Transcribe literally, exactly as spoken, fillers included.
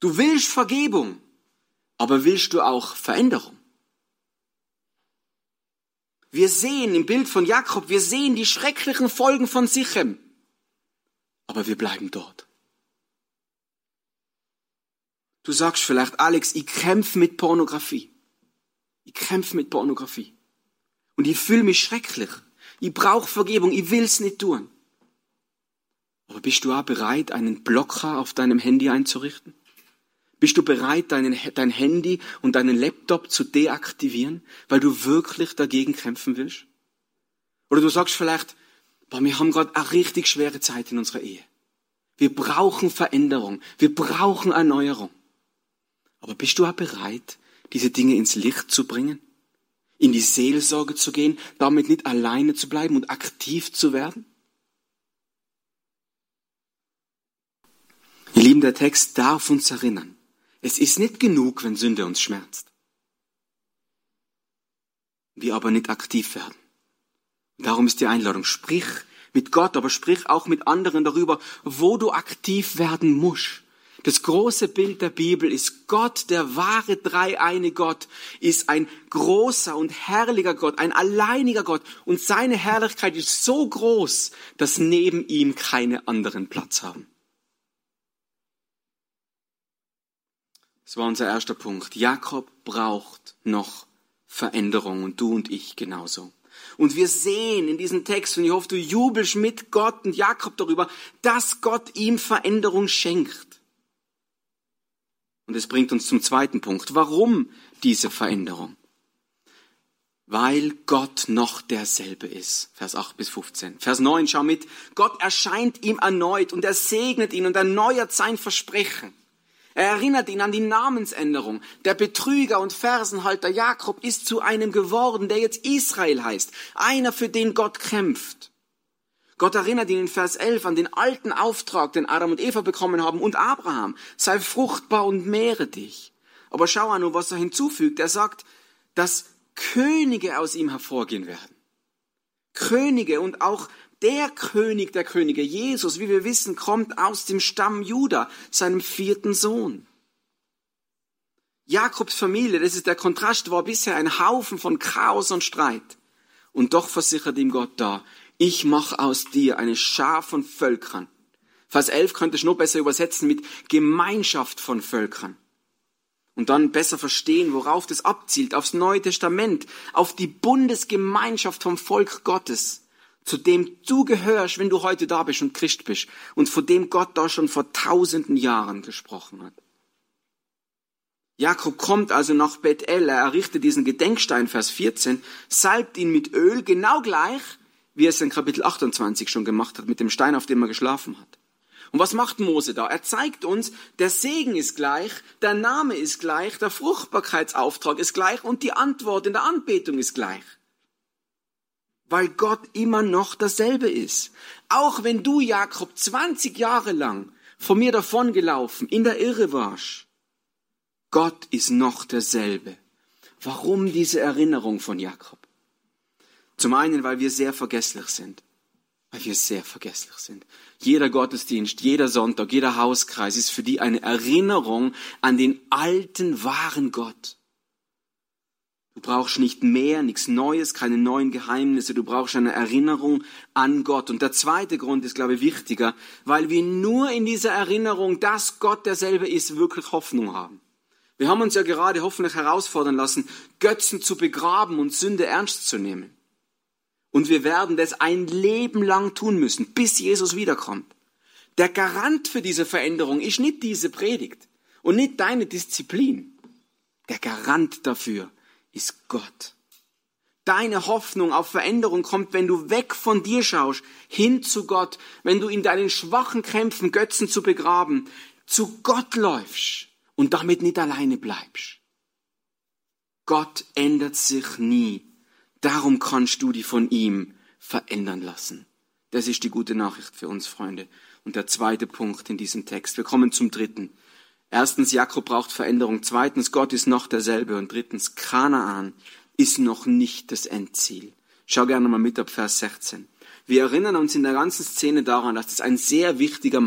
Du willst Vergebung, aber willst du auch Veränderung? Wir sehen im Bild von Jakob, wir sehen die schrecklichen Folgen von Sichem, aber wir bleiben dort. Du sagst vielleicht, Alex, ich kämpfe mit Pornografie. Ich kämpfe mit Pornografie. Und ich fühle mich schrecklich. Ich brauche Vergebung, ich will es nicht tun. Aber bist du auch bereit, einen Blocker auf deinem Handy einzurichten? Bist du bereit, deinen, dein Handy und deinen Laptop zu deaktivieren, weil du wirklich dagegen kämpfen willst? Oder du sagst vielleicht, boah, wir haben gerade eine richtig schwere Zeit in unserer Ehe. Wir brauchen Veränderung, wir brauchen Erneuerung. Aber bist du auch bereit, diese Dinge ins Licht zu bringen? In die Seelsorge zu gehen, damit nicht alleine zu bleiben und aktiv zu werden? Ihr Lieben, der Text darf uns erinnern, es ist nicht genug, wenn Sünde uns schmerzt. Wir aber nicht aktiv werden. Und darum ist die Einladung, sprich mit Gott, aber sprich auch mit anderen darüber, wo du aktiv werden musst. Das große Bild der Bibel ist Gott, der wahre dreieine Gott, ist ein großer und herrlicher Gott, ein alleiniger Gott. Und seine Herrlichkeit ist so groß, dass neben ihm keine anderen Platz haben. Das war unser erster Punkt. Jakob braucht noch Veränderung und du und ich genauso. Und wir sehen in diesem Text, und ich hoffe, du jubelst mit Gott und Jakob darüber, dass Gott ihm Veränderung schenkt. Und es bringt uns zum zweiten Punkt. Warum diese Veränderung? Weil Gott noch derselbe ist. Vers acht bis fünfzehn. Vers neun, schau mit. Gott erscheint ihm erneut und er segnet ihn und erneuert sein Versprechen. Er erinnert ihn an die Namensänderung. Der Betrüger und Fersenhalter Jakob ist zu einem geworden, der jetzt Israel heißt. Einer, für den Gott kämpft. Gott erinnert ihn in Vers elf an den alten Auftrag, den Adam und Eva bekommen haben und Abraham. Sei fruchtbar und mehre dich. Aber schau an, was er hinzufügt. Er sagt, dass Könige aus ihm hervorgehen werden. Könige und auch der König der Könige, Jesus, wie wir wissen, kommt aus dem Stamm Juda, seinem vierten Sohn. Jakobs Familie, das ist der Kontrast, war bisher ein Haufen von Chaos und Streit. Und doch versichert ihm Gott da, ich mache aus dir eine Schar von Völkern. Vers elf könnte ich noch besser übersetzen mit Gemeinschaft von Völkern. Und dann besser verstehen, worauf das abzielt, aufs Neue Testament, auf die Bundesgemeinschaft vom Volk Gottes, zu dem du gehörst, wenn du heute da bist und Christ bist und von dem Gott da schon vor tausenden Jahren gesprochen hat. Jakob kommt also nach Bethel, er errichtet diesen Gedenkstein, Vers vierzehn, salbt ihn mit Öl, genau gleich, wie er es in Kapitel achtundzwanzig schon gemacht hat, mit dem Stein, auf dem er geschlafen hat. Und was macht Mose da? Er zeigt uns, der Segen ist gleich, der Name ist gleich, der Fruchtbarkeitsauftrag ist gleich und die Antwort in der Anbetung ist gleich. Weil Gott immer noch dasselbe ist. Auch wenn du, Jakob, zwanzig Jahre lang von mir davongelaufen, in der Irre warst, Gott ist noch derselbe. Warum diese Erinnerung von Jakob? Zum einen, weil wir sehr vergesslich sind. Weil wir sehr vergesslich sind. Jeder Gottesdienst, jeder Sonntag, jeder Hauskreis ist für die eine Erinnerung an den alten, wahren Gott. Du brauchst nicht mehr, nichts Neues, keine neuen Geheimnisse. Du brauchst eine Erinnerung an Gott. Und der zweite Grund ist, glaube ich, wichtiger, weil wir nur in dieser Erinnerung, dass Gott derselbe ist, wirklich Hoffnung haben. Wir haben uns ja gerade hoffentlich herausfordern lassen, Götzen zu begraben und Sünde ernst zu nehmen. Und wir werden das ein Leben lang tun müssen, bis Jesus wiederkommt. Der Garant für diese Veränderung ist nicht diese Predigt und nicht deine Disziplin. Der Garant dafür ist Gott. Deine Hoffnung auf Veränderung kommt, wenn du weg von dir schaust, hin zu Gott, wenn du in deinen schwachen Kämpfen, Götzen zu begraben, zu Gott läufst und damit nicht alleine bleibst. Gott ändert sich nie. Darum kannst du dich von ihm verändern lassen. Das ist die gute Nachricht für uns, Freunde. Und der zweite Punkt in diesem Text. Wir kommen zum dritten. Erstens, Jakob braucht Veränderung. Zweitens, Gott ist noch derselbe. Und drittens, Kanaan ist noch nicht das Endziel. Schau gerne mal mit ab Vers sechzehn. Wir erinnern uns in der ganzen Szene daran, dass das ein sehr wichtiger